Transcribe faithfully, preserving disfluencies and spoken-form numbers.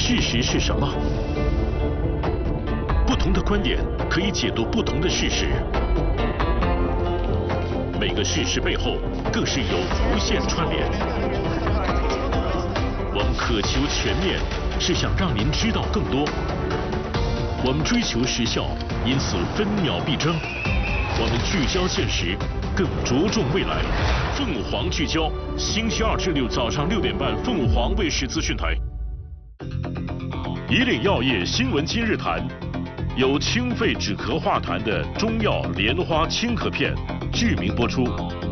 事实是什么？不同的观点可以解读不同的事实，每个事实背后更是有无限串联。我们渴求全面，是想让您知道更多。我们追求时效，因此分秒必争。我们聚焦现实，更着重未来。凤凰聚焦，星期二至六早上六点半，凤凰卫视资讯台。以岭药业新闻今日谈，有清肺止咳化痰的中药莲花清咳片，剧名播出。